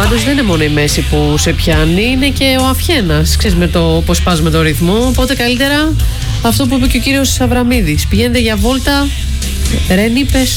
Πάντως δεν είναι μόνο η μέση που σε πιάνει, είναι και ο Αφιένας. Ξέρεις, με το πώς πας με το ρυθμό. Οπότε καλύτερα αυτό που είπε και ο κύριος Αβραμίδης. Πηγαίνετε για βόλτα, Ρεν είπες.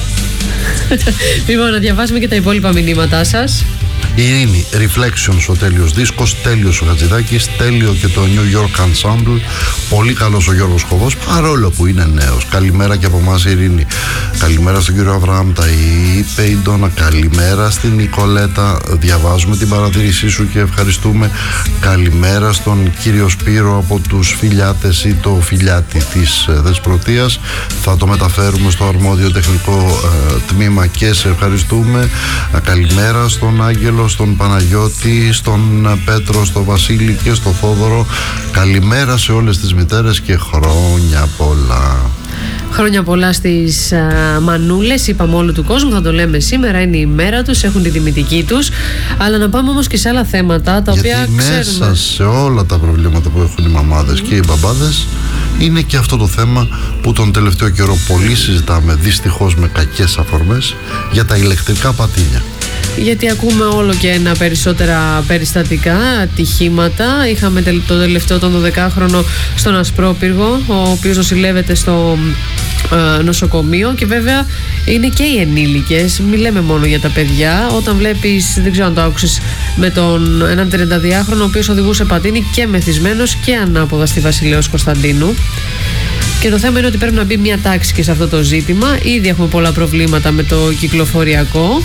Λοιπόν, να διαβάσουμε και τα υπόλοιπα μηνύματά σας. Η Ειρήνη, Reflections ο τέλειος δίσκος, τέλειος ο Χατζηδάκης, τέλειο και το New York Ensemble, πολύ καλός ο Γιώργος Χοβός, παρόλο που είναι νέος. Καλημέρα και από εμάς Ειρήνη. Καλημέρα στον κύριο Αβραάμ, τα είπε η Ντόνα. Καλημέρα στην Νικολέτα, διαβάζουμε την παρατήρησή σου και ευχαριστούμε. Καλημέρα στον κύριο Σπύρο από τους Φιλιάτες ή το Φιλιάτη της Δεσπρωτείας. Θα το μεταφέρουμε στο αρμόδιο τεχνικό τμήμα και σε ευχαριστούμε. Καλημέρα στον Άγγελο, στον Παναγιώτη, στον Πέτρο, στον Βασίλη και στον Θόδωρο. Καλημέρα σε όλες τις μητέρες και χρόνια πολλά. Χρόνια πολλά στις μανούλες, είπαμε όλου του κόσμου, θα το λέμε σήμερα, είναι η μέρα τους, έχουν τη τιμητική τους. Αλλά να πάμε όμως και σε άλλα θέματα τα οποία γιατί ξέρουμε. Μέσα σε όλα τα προβλήματα που έχουν οι μαμάδες και οι μπαμπάδες είναι και αυτό το θέμα που τον τελευταίο καιρό πολύ συζητάμε, δυστυχώς με κακές αφορμές, για τα ηλεκτρικά πατίνια. Γιατί ακούμε όλο και ένα περισσότερα περιστατικά, ατυχήματα. Είχαμε το τελευταίο τον 12χρονο στον Ασπρόπυργο, ο οποίος νοσηλεύεται στο νοσοκομείο, και βέβαια είναι και οι ενήλικες, μη λέμε μόνο για τα παιδιά. Όταν βλέπεις, δεν ξέρω αν το άκουσες, με έναν 32χρονο ο οποίος οδηγούσε πατίνι και μεθυσμένος και ανάποδα στη Βασιλέως Κωνσταντίνου. Και το θέμα είναι ότι πρέπει να μπει μια τάξη και σε αυτό το ζήτημα. Ήδη έχουμε πολλά προβλήματα με το κυκλοφοριακό.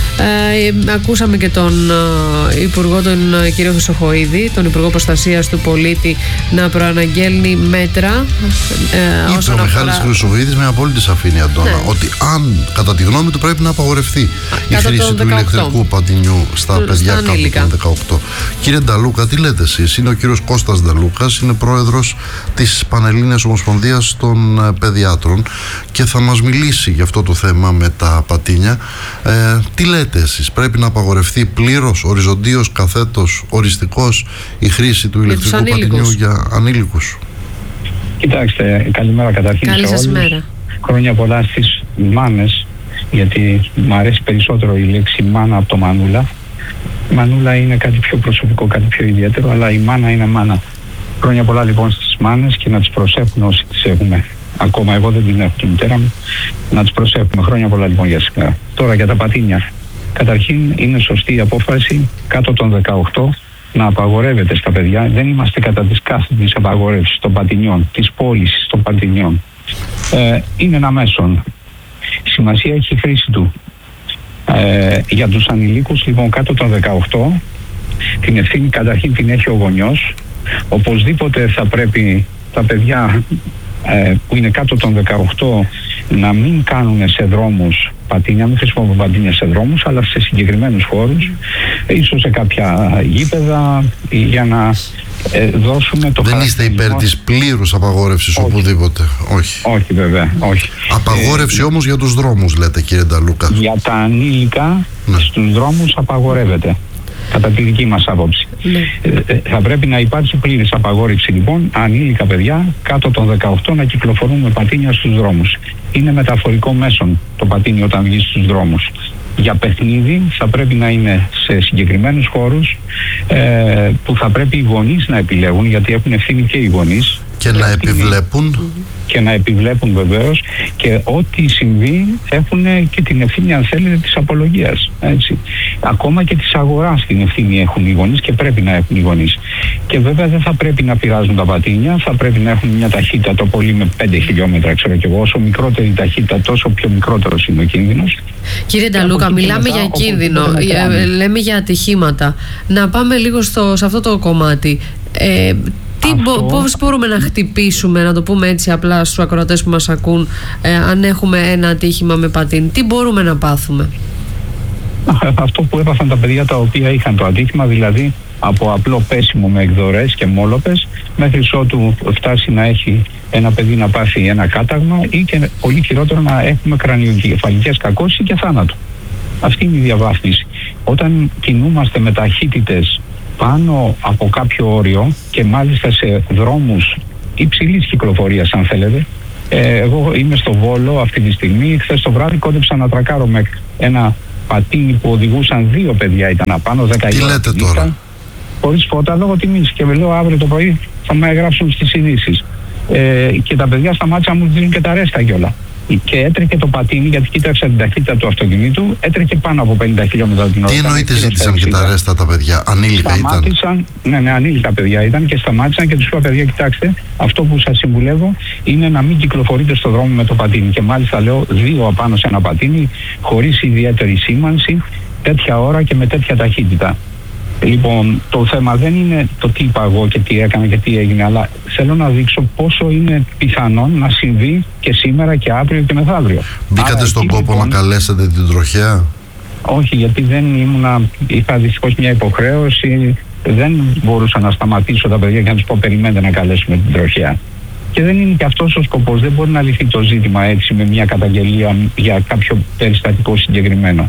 Ακούσαμε και τον Υπουργό, τον κύριο Χρυσοχοΐδη, τον Υπουργό Προστασίας του Πολίτη, να προαναγγέλνει μέτρα. Είπε ο Μιχάλης Χρυσοχοΐδης με απόλυτη σαφήνεια, Αντώνα, ότι αν κατά τη γνώμη του πρέπει να απαγορευτεί η χρήση του ηλεκτρικού πατινιού στα παιδιά κάτω των 18. Κύριε Νταλούκα, τι λέτε εσείς? Είναι ο κύριος Κώστας Νταλούκας, είναι πρόεδρος της Πανελλήνιας Ομοσπονδίας των Παιδιάτρων και θα μας μιλήσει για αυτό το θέμα με τα πατίνια. Τι λέτε εσείς, πρέπει να απαγορευτεί πλήρως, οριζοντίως, καθέτος, οριστικώς η χρήση του ηλεκτρικού πατινιού για ανήλικους? Κοιτάξτε, καλημέρα καταρχήν σε όλους. Μέρα. Χρόνια πολλά στις μάνες, γιατί μου αρέσει περισσότερο η λέξη μάνα από το μανούλα. Η μανούλα είναι κάτι πιο προσωπικό, κάτι πιο ιδιαίτερο, αλλά η μάνα είναι μάνα. Χρόνια πολλά λοιπόν στις μάνες και να τις προσέχουν όσοι τις έχουμε. Ακόμα εγώ δεν την έχω τη μητέρα μου. Να τις προσέχουμε. Χρόνια πολλά λοιπόν για σήμερα. Τώρα για τα πατίνια. Καταρχήν είναι σωστή η απόφαση κάτω των 18 να απαγορεύεται στα παιδιά. Δεν είμαστε κατά της κάθετης απαγορεύσης των πατινιών, της πώλησης των πατινιών. Είναι ένα μέσον. Σημασία έχει η χρήση του. Για τους ανηλίκους λοιπόν κάτω των 18 την ευθύνη καταρχήν την έχει ο γονιός. Οπωσδήποτε θα πρέπει τα παιδιά που είναι κάτω των 18 να μην κάνουν σε δρόμους πατίνια, μην χρησιμοποιούν πατίνια σε δρόμους, αλλά σε συγκεκριμένους χώρους, ίσως σε κάποια γήπεδα, για να δώσουμε το. Δεν είστε υπέρ της πλήρους απαγόρευσης οπουδήποτε? Όχι. Όχι βέβαια, όχι. Απαγόρευση όμως για τους δρόμους λέτε, κύριε Νταλούκα? Για τα ανήλικα στους δρόμους απαγορεύεται. Κατά τη δική μας άποψη. Θα πρέπει να υπάρξει πλήρης απαγόρευση λοιπόν ανήλικα παιδιά κάτω των 18 να κυκλοφορούν με πατίνια στους δρόμους. Είναι μεταφορικό μέσον το πατίνι όταν βγει στους δρόμους. Για παιχνίδι θα πρέπει να είναι σε συγκεκριμένους χώρους που θα πρέπει οι γονείς να επιλέγουν, γιατί έχουν ευθύνη και οι γονείς. Και να επιβλέπουν. Και να επιβλέπουν βεβαίως, και ό,τι συμβεί έχουν και την ευθύνη, αν θέλετε, της απολογίας. Έτσι. Ακόμα και της αγοράς την ευθύνη έχουν οι γονείς και πρέπει να έχουν οι γονείς. Και βέβαια δεν θα πρέπει να πειράζουν τα πατίνια, θα πρέπει να έχουν μια ταχύτητα το πολύ με 5 χιλιόμετρα, ξέρω κι εγώ. Όσο μικρότερη η ταχύτητα, τόσο πιο μικρότερος είναι ο κίνδυνος. Κύριε Νταλούκα, μιλάμε για κίνδυνο, λέμε για ατυχήματα. Να πάμε λίγο σε αυτό το κομμάτι. Πώς μπορούμε να χτυπήσουμε, να το πούμε έτσι απλά στους ακροατές που μας ακούν, αν έχουμε ένα ατύχημα με πατίνι? Τι μπορούμε να πάθουμε? Αυτό που έπαθαν τα παιδιά τα οποία είχαν το ατύχημα, δηλαδή από απλό πέσιμο με εκδορές και μόλοπες, μέχρι ότου φτάσει να έχει ένα παιδί να πάθει ένα κάταγμα ή και πολύ χειρότερο να έχουμε κρανιοκεφαλικές κακώσεις και θάνατο. Αυτή είναι η διαβάθμιση. Όταν κινούμαστε με ταχύτητες πάνω από κάποιο όριο και μάλιστα σε δρόμους υψηλής κυκλοφορίας, αν θέλετε. Εγώ είμαι στο Βόλο αυτή τη στιγμή. Χθες το βράδυ κόντεψα να τρακάρω με ένα πατίνι που οδηγούσαν 2 παιδιά ήταν απάνω, 10 Τι λέτε τώρα? Χωρίς φώτα λόγω τιμής. Και με λέω αύριο το πρωί θα με γράψουν στις ειδήσεις. Και τα παιδιά σταμάτησαν να μου δίνουν και τα ρέστα κιόλα. Και έτρεχε το πατίνι, γιατί κοίταξα την ταχύτητα του αυτοκινήτου, έτρεχε πάνω από 50 χιλιόμετρα την ώρα. Τι εννοείται ζήτησαν και τα ρέστα τα παιδιά? Ανήλικα ήταν? Ναι, ανήλικα παιδιά ήταν και σταμάτησαν και τους είπα, παιδιά, κοιτάξτε, αυτό που σας συμβουλεύω είναι να μην κυκλοφορείτε στο δρόμο με το πατίνι. Και μάλιστα λέω 2 απάνω σε ένα πατίνι, χωρίς ιδιαίτερη σήμανση, τέτοια ώρα και με τέτοια ταχύτητα. Λοιπόν, το θέμα δεν είναι το τι είπα εγώ και τι έκανα και τι έγινε, αλλά θέλω να δείξω πόσο είναι πιθανόν να συμβεί και σήμερα και αύριο και μεθαύριο. Μπήκατε στον κόπο να καλέσετε την τροχέα? Όχι, γιατί δεν είχα δυστυχώς μια υποχρέωση, δεν μπορούσα να σταματήσω τα παιδιά και να τους πω περιμένετε να καλέσουμε την τροχέα. Και δεν είναι και αυτός ο σκοπός, δεν μπορεί να λυθεί το ζήτημα έτσι με μια καταγγελία για κάποιο περιστατικό συγκεκριμένο.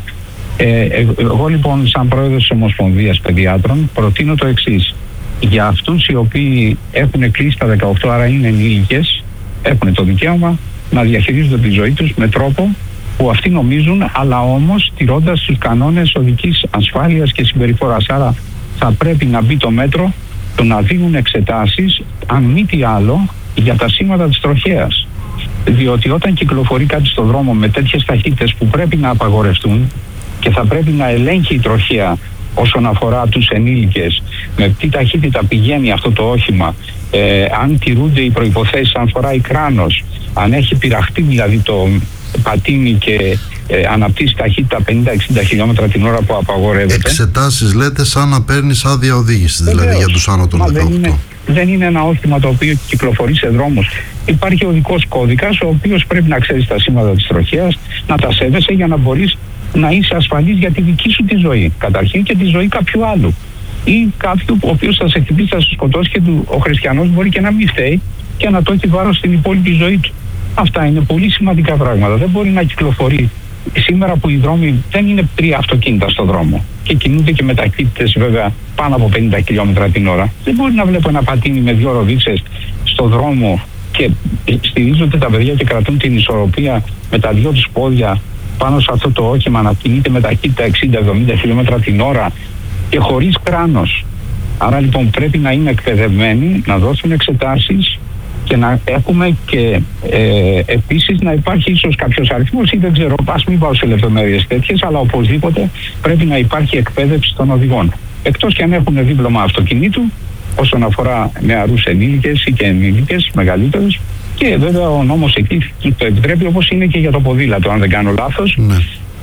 Εγώ λοιπόν σαν πρόεδρος της Ομοσπονδίας Παιδιάτρων προτείνω το εξής. Για αυτούς οι οποίοι έχουν κλείσει τα 18, άρα είναι ενήλικες, έχουν το δικαίωμα να διαχειρίζονται τη ζωή τους με τρόπο που αυτοί νομίζουν, αλλά όμως τηρώντας τους κανόνες οδικής ασφάλειας και συμπεριφοράς. Άρα θα πρέπει να μπει το μέτρο το να δίνουν εξετάσεις, αν μη τι άλλο, για τα σήματα της τροχέας. Διότι όταν κυκλοφορεί κάτι στον δρόμο με τέτοιες ταχύτητες που πρέπει να απαγορευτούν και θα πρέπει να ελέγχει η τροχέα όσον αφορά τους ενήλικες, με τι ταχύτητα πηγαίνει αυτό το όχημα, αν τηρούνται οι προϋποθέσεις, αν φοράει κράνος, αν έχει πειραχτεί δηλαδή το πατίνι και αναπτύσσει ταχύτητα 50-60 χιλιόμετρα την ώρα που απαγορεύεται. Εξετάσεις λέτε σαν να παίρνεις άδεια οδήγηση, δηλαδή για τους άνω των 18. Δεν είναι ένα όχημα το οποίο κυκλοφορεί σε δρόμους. Υπάρχει οδικός κώδικας, ο οποίος πρέπει να ξέρεις τα σήματα της τροχέας, να τα σέβεσαι για να μπορείς να είσαι ασφαλής για τη δική σου τη ζωή, καταρχήν, και τη ζωή κάποιου άλλου. Ή κάποιου ο οποίος θα σε χτυπήσει, θα σε σκοτώσει και ο χριστιανός μπορεί και να μην φταίει και να το έχει βάρος στην υπόλοιπη ζωή του. Αυτά είναι πολύ σημαντικά πράγματα. Δεν μπορεί να κυκλοφορεί σήμερα που οι δρόμοι δεν είναι 3 αυτοκίνητα στο δρόμο και κινούνται και με ταχύτητες βέβαια πάνω από 50 χιλιόμετρα την ώρα. Δεν μπορεί να βλέπω ένα πατίνι με 2 ροδίτσες στο δρόμο και στηρίζονται τα παιδιά και κρατούν την ισορροπία με τα 2 τους πόδια πάνω σε αυτό το όχημα να κινείται με ταχύτητα 60-70 χιλιόμετρα την ώρα και χωρίς κράνος. Άρα λοιπόν πρέπει να είναι εκπαιδευμένοι, να δώσουν εξετάσεις και να έχουμε και επίσης να υπάρχει ίσως κάποιος αριθμός ή δεν ξέρω, ας μην πάω σε λεπτομέρειες τέτοιες, αλλά οπωσδήποτε πρέπει να υπάρχει εκπαίδευση των οδηγών. Εκτός και αν έχουν δίπλωμα αυτοκινήτου, όσον αφορά νεαρούς ενήλικες ή και ενήλικες μεγαλύτερους, και βέβαια ο νόμος εκεί το επιτρέπει, όπως είναι και για το ποδήλατο, αν δεν κάνω λάθος. Ναι.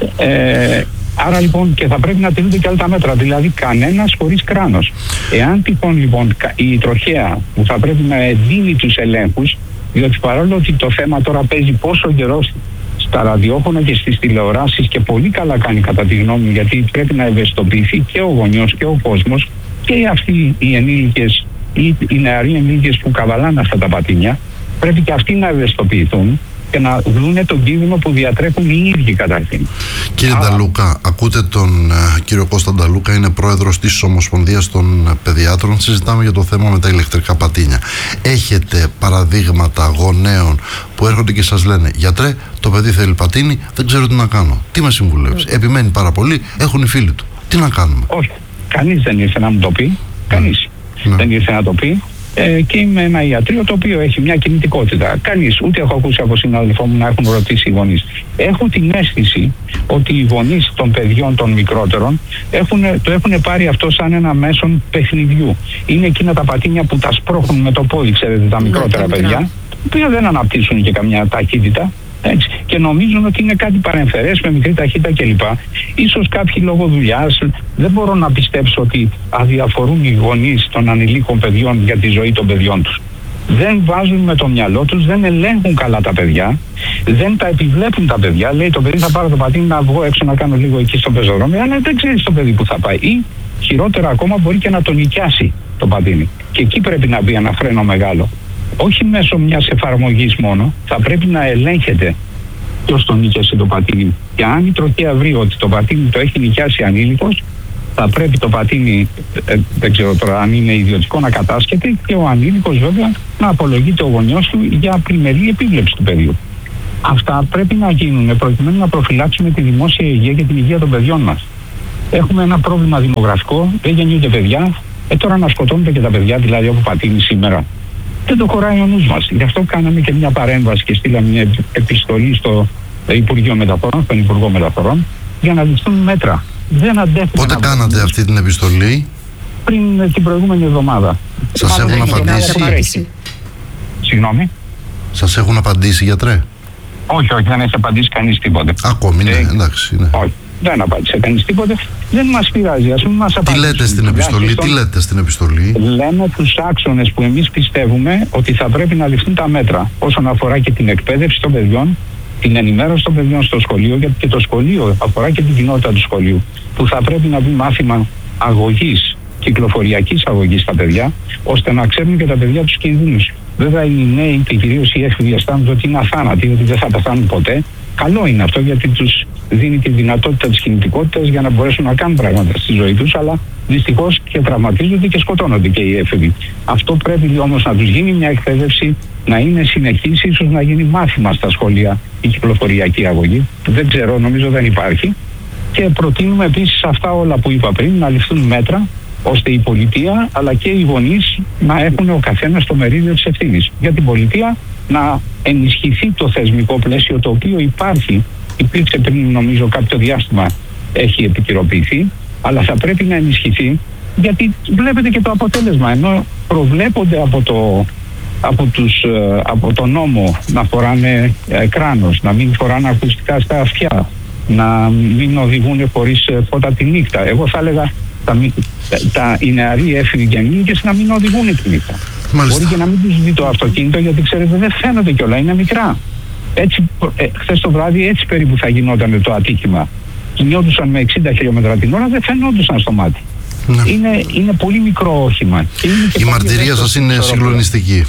Άρα λοιπόν και θα πρέπει να τηρούνται και άλλα τα μέτρα, δηλαδή κανένας χωρίς κράνος. Εάν τυχόν λοιπόν η τροχέα που θα πρέπει να δίνει τους ελέγχους, διότι παρόλο ότι το θέμα τώρα παίζει πόσο καιρό στα ραδιόφωνα και στις τηλεοράσεις και πολύ καλά κάνει κατά τη γνώμη μου, γιατί πρέπει να ευαισθητοποιηθεί και ο γονιός και ο κόσμος και αυτοί οι ενήλικες ή οι νεαροί ενήλικες που καβαλάνε αυτά τα πατίνια, πρέπει και αυτοί να ευαισθητοποιηθούν και να δουν τον κίνδυνο που διατρέχουν οι ίδιοι καταρχήν. Κύριε Νταλούκα, ακούτε τον κύριο Κώστα Νταλούκα, είναι πρόεδρος της Ομοσπονδίας των Παιδιάτρων. Συζητάμε για το θέμα με τα ηλεκτρικά πατίνια. Έχετε παραδείγματα γονέων που έρχονται και σας λένε, γιατρέ, το παιδί θέλει πατίνι, δεν ξέρω τι να κάνω. Τι με συμβουλεύεις? Επιμένει πάρα πολύ, έχουν οι φίλοι του. Τι να κάνουμε? Όχι, κανείς δεν ήρθε να μου το πει. Κανείς δεν ήρθε να το πει. Και είμαι ένα ιατρείο το οποίο έχει μια κινητικότητα. Κανείς, ούτε έχω ακούσει από συνάδελφό μου να έχουν ρωτήσει οι γονείς. Έχω την αίσθηση ότι οι γονείς των παιδιών των μικρότερων το έχουν πάρει αυτό σαν ένα μέσον παιχνιδιού. Είναι εκείνα τα πατίνια που τα σπρώχνουν με το πόδι, ξέρετε, τα μικρότερα παιδιά, που δεν αναπτύσσουν και καμιά ταχύτητα. Έτσι. Και νομίζουν ότι είναι κάτι παρεμφερές με μικρή ταχύτητα κλπ. Ίσως κάποιοι λόγω δουλειάς, δεν μπορώ να πιστέψω ότι αδιαφορούν οι γονείς των ανηλίκων παιδιών για τη ζωή των παιδιών τους. Δεν βάζουν με το μυαλό τους, δεν ελέγχουν καλά τα παιδιά, δεν τα επιβλέπουν τα παιδιά. Λέει το παιδί θα πάρω το πατίνι να βγω έξω να κάνω λίγο εκεί στο πεζοδρόμιο, αλλά δεν ξέρεις το παιδί που θα πάει. Ή χειρότερα ακόμα μπορεί και να τον νοικιάσει το πατίνι. Και εκεί πρέπει να μπει ένα φρένο μεγάλο. Όχι μέσω μιας εφαρμογής μόνο, θα πρέπει να ελέγχεται ποιος τον νοικιάσει το πατίνι. Και αν η τροχέα βρει ότι το πατίνι το έχει νοικιάσει ανήλικος, θα πρέπει το πατίνι, δεν ξέρω τώρα αν είναι ιδιωτικό, να κατάσχεται και ο ανήλικος βέβαια να απολογείται ο γονιός του για πλημελή επίβλεψη του παιδιού. Αυτά πρέπει να γίνουν προκειμένου να προφυλάξουμε τη δημόσια υγεία και την υγεία των παιδιών μας. Έχουμε ένα πρόβλημα δημογραφικό, δεν γεννιούνται παιδιά. Τώρα να σκοτώνονται και τα παιδιά, δηλαδή όπου πατίνει σήμερα. Δεν το χωράει ο νους μας. Γι' αυτό κάναμε και μια παρέμβαση και στείλαμε μια επιστολή στο Υπουργείο Μεταφορών, στον Υπουργό Μεταφορών, για να ληφθούν μέτρα. Δεν αντέχουμε. Πότε κάνατε αυτή την επιστολή? Πριν την προηγούμενη εβδομάδα. Σας έχουν απαντήσει? Συγγνώμη. Σας έχουν απαντήσει, γιατρέ? Όχι, δεν έχει απαντήσει κανείς τίποτε. Ακόμη, ναι, εντάξει. Ναι. Όχι, δεν απάντησε κανείς τίποτε. Δεν μας πειράζει, ας πούμε μας απαντήσει. Τι λέτε στην επιστολή? Λέμε τους άξονες που εμείς πιστεύουμε ότι θα πρέπει να ληφθούν τα μέτρα όσον αφορά και την εκπαίδευση των παιδιών, την ενημέρωση των παιδιών στο σχολείο, γιατί και το σχολείο αφορά και την κοινότητα του σχολείου, που θα πρέπει να μπει μάθημα αγωγής, κυκλοφοριακής αγωγής στα παιδιά, ώστε να ξέρουν και τα παιδιά τους κινδύνους. Βέβαια οι νέοι και κυρίως οι έφηβοι αισθάνονται ότι είναι αθάνατοι, ότι δεν θα πεθάνουν ποτέ. Καλό είναι αυτό, γιατί τους δίνει τη δυνατότητα της κινητικότητας για να μπορέσουν να κάνουν πράγματα στη ζωή τους, αλλά δυστυχώς και τραυματίζονται και σκοτώνονται και οι έφηβοι. Αυτό πρέπει όμως να τους γίνει μια εκπαίδευση, να είναι συνεχής, ίσως να γίνει μάθημα στα σχολεία η κυκλοφοριακή αγωγή. Δεν ξέρω, νομίζω δεν υπάρχει. Και προτείνουμε επίσης αυτά όλα που είπα πριν, να ληφθούν μέτρα, ώστε η πολιτεία αλλά και οι γονείς να έχουν ο καθένας το μερίδιο της ευθύνης. Για την πολιτεία να ενισχυθεί το θεσμικό πλαίσιο, το οποίο υπήρξε πριν νομίζω κάποιο διάστημα, έχει επικαιροποιηθεί, αλλά θα πρέπει να ενισχυθεί, γιατί βλέπετε και το αποτέλεσμα, ενώ προβλέπονται από το νόμο να φοράνε κράνος, να μην φοράνε ακουστικά στα αυτιά, να μην οδηγούν χωρίς φώτα τη νύχτα. Εγώ θα έλεγα οι νεαροί έφηβοι και ενήλικες να μην οδηγούν τη νύχτα. Μάλιστα. Μπορεί και να μην τους δει το αυτοκίνητο, γιατί ξέρετε δεν φαίνονται κιόλα, είναι μικρά. Έτσι, χθες το βράδυ έτσι περίπου θα γινόταν το ατύχημα. Κινιόντουσαν με 60 χιλιόμετρα την ώρα, δεν φαινόντουσαν στο μάτι. Ναι. Είναι πολύ μικρό όχημα. Η μαρτυρία σας είναι συγκλονιστική.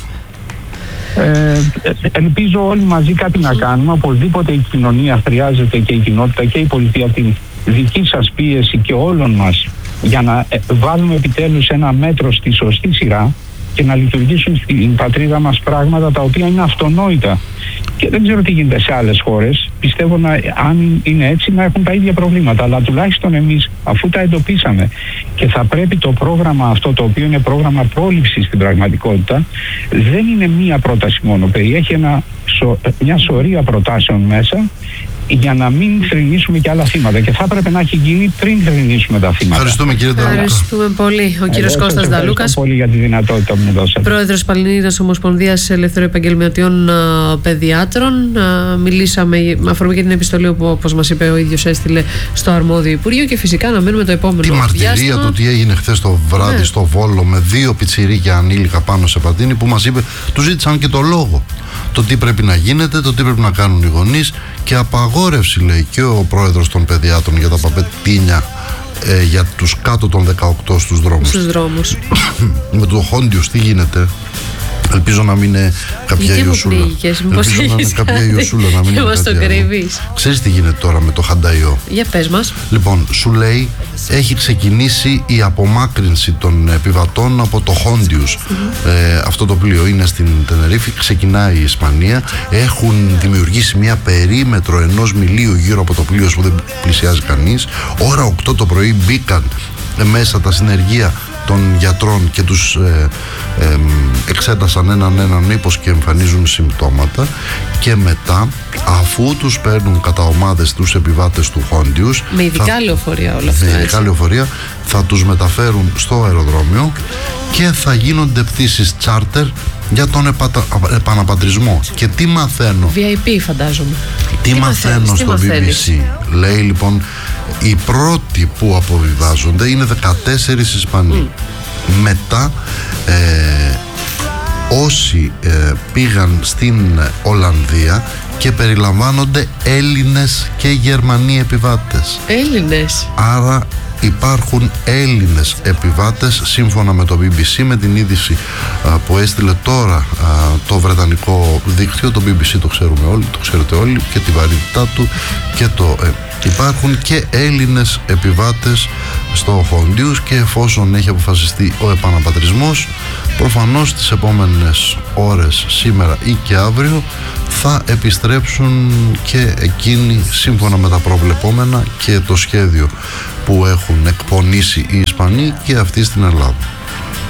Ελπίζω όλοι μαζί κάτι να κάνουμε. Οπωσδήποτε η κοινωνία χρειάζεται, και η κοινότητα και η πολιτεία, την δική σας πίεση και όλων μας, για να βάλουμε επιτέλους ένα μέτρο στη σωστή σειρά και να λειτουργήσουν στην πατρίδα μας πράγματα τα οποία είναι αυτονόητα. Και δεν ξέρω τι γίνεται σε άλλες χώρες. Πιστεύω αν είναι έτσι να έχουν τα ίδια προβλήματα. Αλλά τουλάχιστον εμείς, αφού τα εντοπίσαμε, και θα πρέπει το πρόγραμμα αυτό, το οποίο είναι πρόγραμμα πρόληψης στην πραγματικότητα, δεν είναι μία πρόταση μόνο. Περιέχει μια σωρία προτάσεων μέσα, για να μην θρηνήσουμε και άλλα θύματα. Και θα έπρεπε να έχει γίνει πριν θρηνήσουμε τα θύματα. Ευχαριστούμε, κύριε Νταλούκα. Ευχαριστούμε πολύ. Ο κύριος Κώστας Νταλούκας. Ευχαριστώ πολύ για τη δυνατότητα που μου δώσατε. Πρόεδρος Πανελλήνιας Ομοσπονδίας Ελευθεροεπαγγελματιών Παιδιάτρων. Μιλήσαμε με αφορμή για την επιστολή που, όπως μας είπε, ο ίδιος έστειλε στο αρμόδιο Υπουργείο, και φυσικά να μένουμε το επόμενο διάστημα. Τη μαρτυρία του τι έγινε χθες το βράδυ στο Βόλο με 2 πιτσιρίκια ανήλικα πάνω σε πατίνι, που μας είπε, του ζήτησαν και το λόγο. Το τι πρέπει να γίνεται, το τι πρέπει να κάνουν οι γονείς, και απαγόρευση, λέει και ο πρόεδρος των παιδιάτρων, για τα παπετίνια για τους κάτω των 18 στους δρόμους. Με το Χόντιους τι γίνεται? Ελπίζω να μην είναι κάποια Ιωσούλα. Ελπίζω να είναι κάποια Ιωσούλα, να μην είναι κάτι. Ξέρεις τι γίνεται τώρα με το Χανταϊό? Για πες μας. Λοιπόν, σου λέει, έχει ξεκινήσει η απομάκρυνση των επιβατών από το Χόντιους. Αυτό το πλοίο είναι στην Τενερίφη, ξεκινάει η Ισπανία. Έχουν δημιουργήσει μια περίμετρο 1 μιλίου γύρω από το πλοίο, που δεν πλησιάζει κανείς. Ώρα 8 το πρωί μπήκαν μέσα τα συνεργεία των γιατρών και τους εξέτασαν έναν μήπως και εμφανίζουν συμπτώματα, και μετά, αφού τους παίρνουν κατά ομάδες τους επιβάτες του Χόντιους, με ειδικά λεωφορεία όλα αυτά, με ειδικά λεωφορεία, θα τους μεταφέρουν στο αεροδρόμιο και θα γίνονται πτήσεις τσάρτερ για τον επαναπατρισμό. Και τι μαθαίνω? VIP φαντάζομαι. Τι μαθαίνω στο BBC? Λέει λοιπόν, οι πρώτοι που αποβιβάζονται είναι 14 Ισπανοί. Μετά όσοι πήγαν στην Ολλανδία, και περιλαμβάνονται Έλληνες και Γερμανοί επιβάτες. Έλληνες. Άρα υπάρχουν Έλληνες επιβάτες, σύμφωνα με το BBC, με την είδηση που έστειλε τώρα το βρετανικό δίκτυο. Το BBC το ξέρουμε όλοι, το ξέρετε όλοι, και τη βαρύτητά του, και υπάρχουν και Έλληνες επιβάτες στο Χόντιους, και εφόσον έχει αποφασιστεί ο επαναπατρισμός, προφανώς τις επόμενες ώρες, σήμερα ή και αύριο, θα επιστρέψουν και εκείνοι σύμφωνα με τα προβλεπόμενα και το σχέδιο που έχουν εκπονήσει οι Ισπανοί και αυτοί στην Ελλάδα.